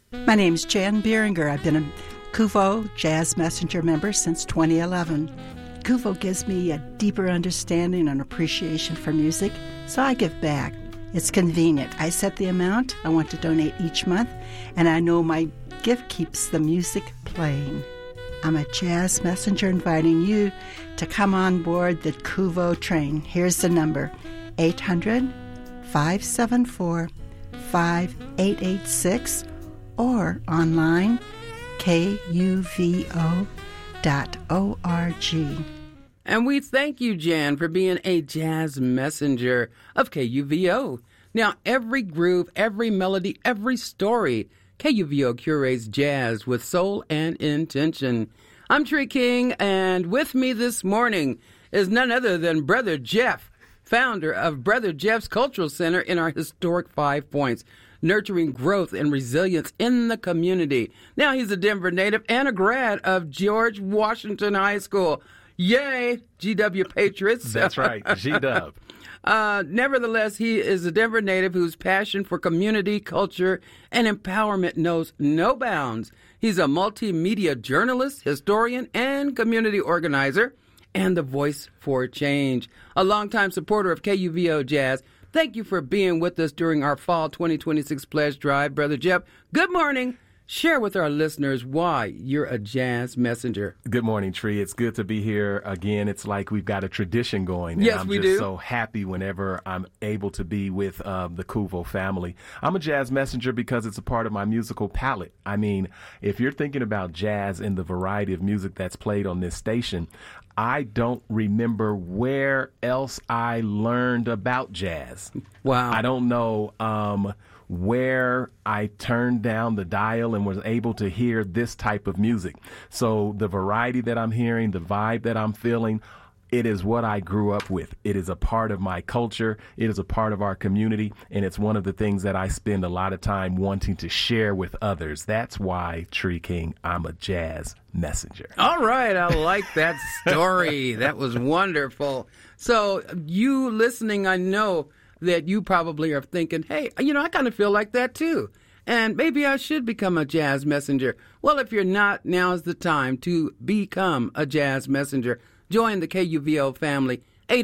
My name's Jan Beeringer. I've been a Kuvo Jazz Messenger member since 2011. Kuvo gives me a deeper understanding and appreciation for music, so I give back. It's convenient. I set the amount I want to donate each month, and I know my gift keeps the music playing. I'm a jazz messenger inviting you to come on board the Kuvo train. Here's the number, 800-574-5886, or online, kuvo.org. And we thank you, Jan, for being a jazz messenger of KUVO. Now, every groove, every melody, every story, KUVO curates jazz with soul and intention. I'm Tree King, and with me this morning is none other than Brother Jeff, founder of Brother Jeff's Cultural Center in our historic 5 Points, nurturing growth and resilience in the community. Now, he's a Denver native and a grad of George Washington High School. Yay, GW Patriots. That's right, GW. Nevertheless, he is a Denver native whose passion for community, culture, and empowerment knows no bounds. He's a multimedia journalist, historian, and community organizer, and the voice for change. A longtime supporter of KUVO Jazz. Thank you for being with us during our Fall 2026 Pledge Drive, Brother Jeff. Good morning. Share with our listeners why you're a jazz messenger. Good morning, Tree. It's good to be here again. It's like we've got a tradition going. Yes, and we I'm do. just so happy whenever I'm able to be with the Kuvo family. I'm a jazz messenger because it's a part of my musical palette. I mean, if you're thinking about jazz and the variety of music that's played on this station, I don't remember where else I learned about jazz. Wow. I don't know where I turned down the dial and was able to hear this type of music. So the variety that I'm hearing, the vibe that I'm feeling, it is what I grew up with. It is a part of my culture. It is a part of our community. And it's one of the things that I spend a lot of time wanting to share with others. That's why, Tree King, I'm a jazz messenger. All right. I like that story. That was wonderful. So you listening, I know that you probably are thinking, hey, I kind of feel like that too. And maybe I should become a jazz messenger. Well, if you're not, now's the time to become a jazz messenger. Join the KUVO family,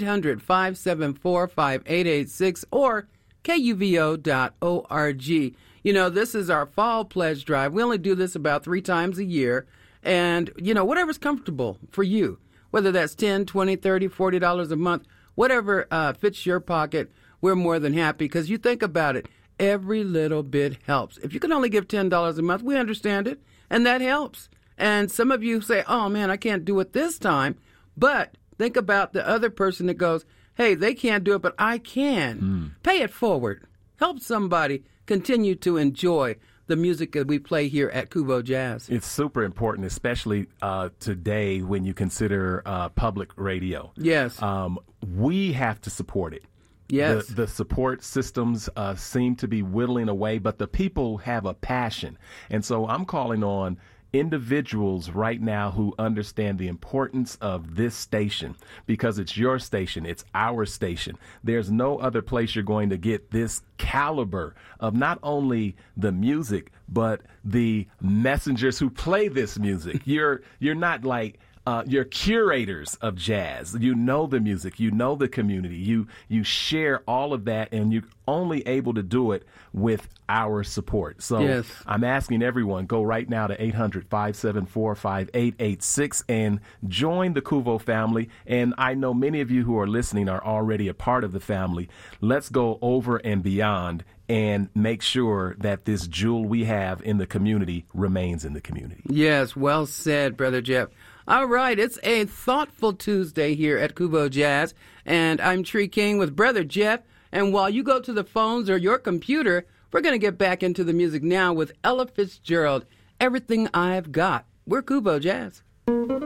800-574-5886 or kuvo.org. This is our fall pledge drive. We only do this about 3 times a year. And, whatever's comfortable for you, whether that's $10, $20, $30, $40 a month, whatever fits your pocket, we're more than happy because you think about it. Every little bit helps. If you can only give $10 a month, we understand it, and that helps. And some of you say, oh, man, I can't do it this time. But think about the other person that goes, hey, they can't do it, but I can. Pay it forward. Help somebody continue to enjoy the music that we play here at Kuvo Jazz. It's super important, especially today when you consider public radio. Yes. We have to support it. Yes. The support systems seem to be whittling away, but the people have a passion. And so I'm calling on individuals right now who understand the importance of this station because it's your station. It's our station. There's no other place you're going to get this caliber of not only the music, but the messengers who play this music. You're not like you're curators of jazz. You know the music. You know the community. You share all of that, and you're only able to do it with our support. So yes. I'm asking everyone, go right now to 800-574-5886 and join the Kuvo family. And I know many of you who are listening are already a part of the family. Let's go over and beyond and make sure that this jewel we have in the community remains in the community. Yes, well said, Brother Jeff. All right, it's a thoughtful Tuesday here at Kuvo Jazz, and I'm Tree King with Brother Jeff. And while you go to the phones or your computer, we're going to get back into the music now with Ella Fitzgerald, Everything I've Got. We're Kuvo Jazz.